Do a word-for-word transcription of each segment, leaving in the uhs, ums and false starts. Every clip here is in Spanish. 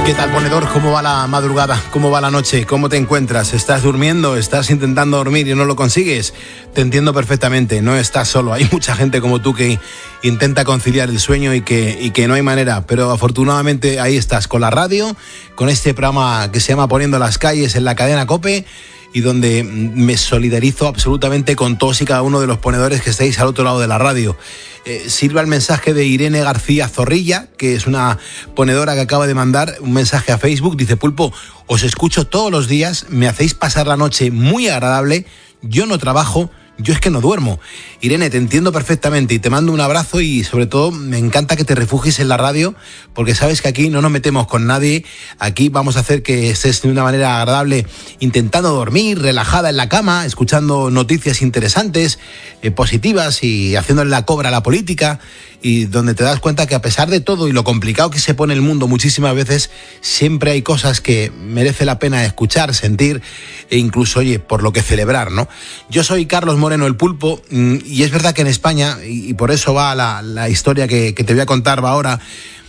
¿Qué tal, ponedor? ¿Cómo va la madrugada? ¿Cómo va la noche? ¿Cómo te encuentras? ¿Estás durmiendo? ¿Estás intentando dormir y no lo consigues? Te entiendo perfectamente, no estás solo. Hay mucha gente como tú que intenta conciliar el sueño y que, y que no hay manera. Pero afortunadamente ahí estás, con la radio, con este programa que se llama Poniendo las Calles en la cadena COPE, y donde me solidarizo absolutamente con todos y cada uno de los ponedores que estáis al otro lado de la radio. Eh, sirva el mensaje de Irene García Zorrilla, que es una ponedora que acaba de mandar un mensaje a Facebook. Dice: Pulpo, os escucho todos los días, me hacéis pasar la noche muy agradable, yo no trabajo, yo es que no duermo. Irene, te entiendo perfectamente y te mando un abrazo, y sobre todo me encanta que te refugies en la radio, porque sabes que aquí no nos metemos con nadie. Aquí vamos a hacer que estés de una manera agradable, intentando dormir, relajada en la cama, escuchando noticias interesantes, eh, positivas, y haciéndole la cobra a la política, y donde te das cuenta que a pesar de todo y lo complicado que se pone el mundo muchísimas veces, siempre hay cosas que merece la pena escuchar, sentir e incluso, oye, por lo que celebrar, ¿no? Yo soy Carlos Moreno, el Pulpo, y es verdad que en España, y por eso va la, la historia que, que te voy a contar va ahora,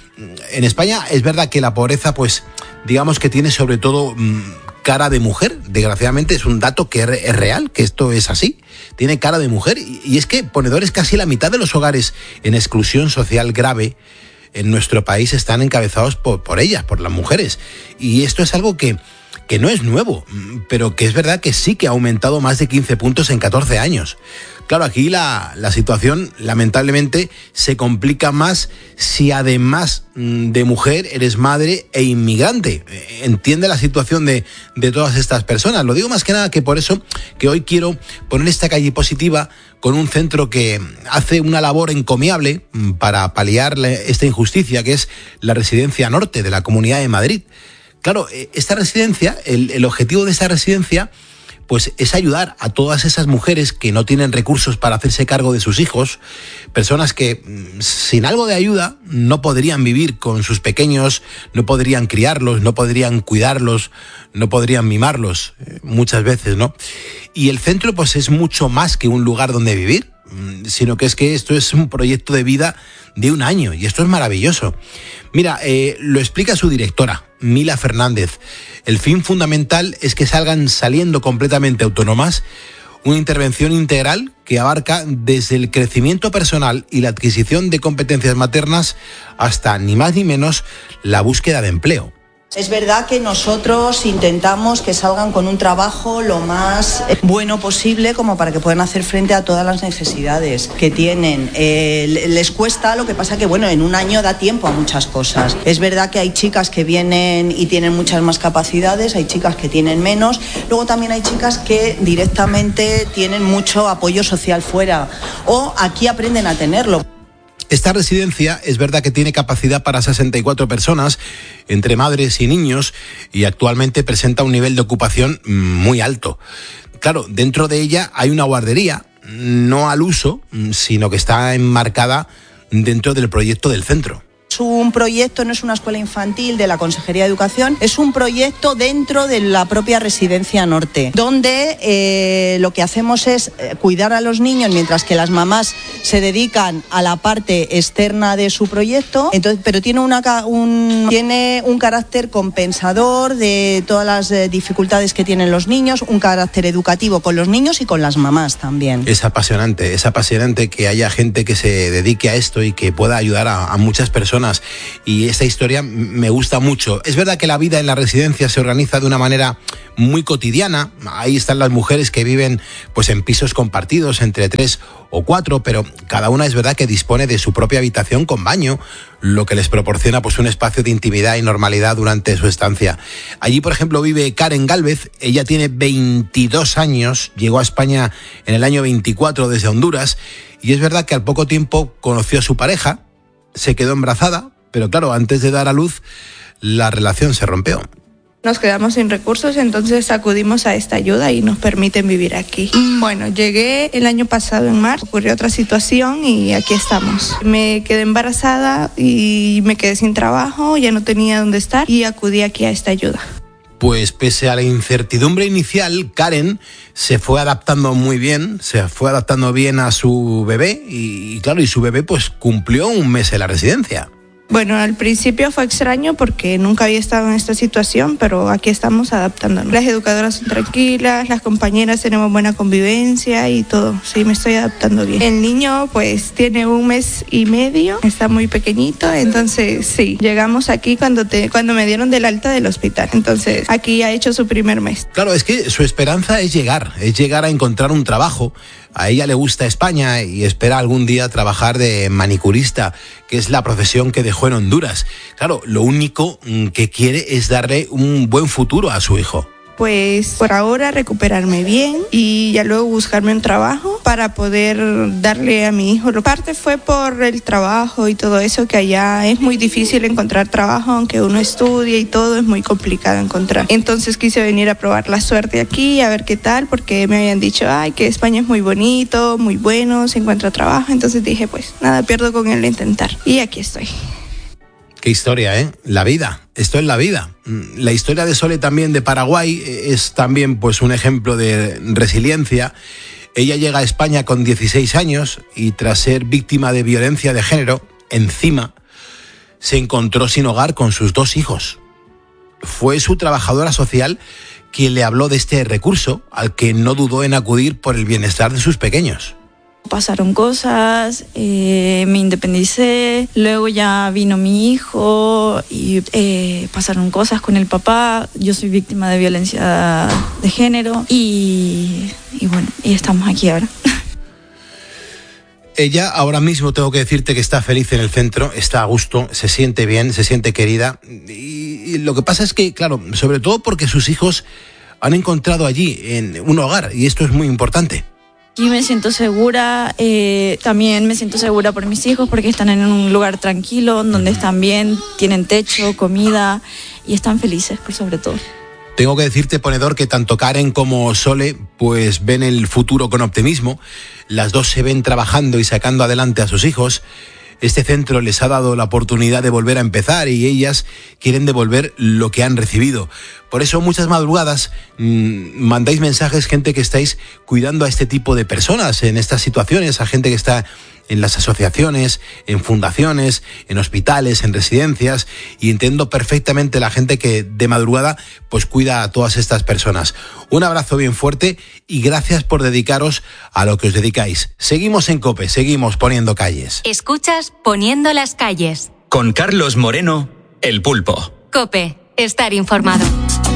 en España es verdad que la pobreza, pues digamos que tiene sobre todo cara de mujer. Desgraciadamente es un dato que es real, que esto es así, tiene cara de mujer, y es que, ponedores, casi la mitad de los hogares en exclusión social grave en nuestro país están encabezados por, por ellas, por las mujeres, y esto es algo que que no es nuevo, pero que es verdad que sí que ha aumentado más de quince puntos en catorce años. Claro, aquí la, la situación lamentablemente se complica más si además de mujer eres madre e inmigrante. Entiende la situación de, de todas estas personas. Lo digo más que nada que por eso que hoy quiero poner esta calle positiva con un centro que hace una labor encomiable para paliar esta injusticia, que es la Residencia Norte de la Comunidad de Madrid. Claro, esta residencia, el, el objetivo de esta residencia, pues es ayudar a todas esas mujeres que no tienen recursos para hacerse cargo de sus hijos, personas que sin algo de ayuda no podrían vivir con sus pequeños, no podrían criarlos, no podrían cuidarlos, no podrían mimarlos, eh, muchas veces, ¿no? Y el centro, pues, es mucho más que un lugar donde vivir, sino que es que esto es un proyecto de vida de un año, y esto es maravilloso. Mira, eh, lo explica su directora, Mila Fernández. El fin fundamental es que salgan saliendo completamente autónomas, una intervención integral que abarca desde el crecimiento personal y la adquisición de competencias maternas hasta, ni más ni menos, la búsqueda de empleo. Es verdad que nosotros intentamos que salgan con un trabajo lo más bueno posible, como para que puedan hacer frente a todas las necesidades que tienen. Eh, les cuesta, lo que pasa que, bueno, en un año da tiempo a muchas cosas. Es verdad que hay chicas que vienen y tienen muchas más capacidades, hay chicas que tienen menos. Luego también hay chicas que directamente tienen mucho apoyo social fuera, o aquí aprenden a tenerlo. Esta residencia es verdad que tiene capacidad para sesenta y cuatro personas, entre madres y niños, y actualmente presenta un nivel de ocupación muy alto. Claro, dentro de ella hay una guardería, no al uso, sino que está enmarcada dentro del proyecto del centro. Es un proyecto, no es una escuela infantil de la Consejería de Educación, es un proyecto dentro de la propia Residencia Norte, donde eh, lo que hacemos es cuidar a los niños mientras que las mamás se dedican a la parte externa de su proyecto. Entonces, pero tiene, una, un, tiene un carácter compensador de todas las dificultades que tienen los niños, un carácter educativo con los niños y con las mamás también. Es apasionante, es apasionante que haya gente que se dedique a esto y que pueda ayudar a, a muchas personas. Y esta historia me gusta mucho. Es verdad que la vida en la residencia se organiza de una manera muy cotidiana. Ahí están las mujeres que viven, pues, en pisos compartidos entre tres o cuatro, pero cada una es verdad que dispone de su propia habitación con baño, lo que les proporciona, pues, un espacio de intimidad y normalidad durante su estancia. Allí, por ejemplo, vive Karen Gálvez. Ella tiene veintidós años, llegó a España en el año veinticuatro desde Honduras, y es verdad que al poco tiempo conoció a su pareja, se quedó embarazada, pero claro, antes de dar a luz, la relación se rompió. Nos quedamos sin recursos, entonces acudimos a esta ayuda y nos permiten vivir aquí. Bueno, llegué el año pasado en marzo, ocurrió otra situación y aquí estamos. Me quedé embarazada y me quedé sin trabajo, ya no tenía dónde estar y acudí aquí a esta ayuda. Pues pese a la incertidumbre inicial, Karen se fue adaptando muy bien, se fue adaptando bien a su bebé y, y claro, y su bebé pues cumplió un mes en la residencia. Bueno, al principio fue extraño porque nunca había estado en esta situación, pero aquí estamos adaptándonos. Las educadoras son tranquilas, las compañeras tenemos buena convivencia y todo. Sí, me estoy adaptando bien. El niño pues tiene un mes y medio, está muy pequeñito, entonces sí, llegamos aquí cuando, te, cuando me dieron del alta del hospital. Entonces aquí ha hecho su primer mes. Claro, es que su esperanza es llegar, es llegar a encontrar un trabajo. A ella le gusta España y espera algún día trabajar de manicurista, que es la profesión que dejó en Honduras. Claro, lo único que quiere es darle un buen futuro a su hijo. Pues por ahora recuperarme bien y ya luego buscarme un trabajo para poder darle a mi hijo. La parte fue por el trabajo y todo eso, que allá es muy difícil encontrar trabajo, aunque uno estudie y todo, es muy complicado encontrar. Entonces quise venir a probar la suerte aquí, a ver qué tal, porque me habían dicho, ay, que España es muy bonito, muy bueno, se encuentra trabajo. Entonces dije, pues nada, pierdo con el intentar. Y aquí estoy. Qué historia, ¿eh? La vida. Esto es la vida. La historia de Sole también de Paraguay es también pues un ejemplo de resiliencia. Ella llega a España con dieciséis años y tras ser víctima de violencia de género, encima, se encontró sin hogar con sus dos hijos. Fue su trabajadora social quien le habló de este recurso, al que no dudó en acudir por el bienestar de sus pequeños. Pasaron cosas, eh, me independicé, luego ya vino mi hijo y eh, pasaron cosas con el papá. Yo soy víctima de violencia de género y, y bueno, y estamos aquí ahora. Ella ahora mismo tengo que decirte que está feliz en el centro, está a gusto, se siente bien, se siente querida. Y, y lo que pasa es que, claro, sobre todo porque sus hijos han encontrado allí en un hogar y esto es muy importante. Aquí me siento segura, eh, también me siento segura por mis hijos porque están en un lugar tranquilo, donde están bien, tienen techo, comida y están felices, por sobre todo. Tengo que decirte, ponedor, que tanto Karen como Sole pues ven el futuro con optimismo. Las dos se ven trabajando y sacando adelante a sus hijos. Este centro les ha dado la oportunidad de volver a empezar y ellas quieren devolver lo que han recibido. Por eso muchas madrugadas mmm, mandáis mensajes, gente que estáis cuidando a este tipo de personas en estas situaciones, a gente que está en las asociaciones, en fundaciones, en hospitales, en residencias, y entiendo perfectamente la gente que de madrugada pues cuida a todas estas personas. Un abrazo bien fuerte y gracias por dedicaros a lo que os dedicáis. Seguimos en COPE, seguimos poniendo calles. Escuchas Poniendo las calles. Con Carlos Moreno, El Pulpo. COPE, estar informado.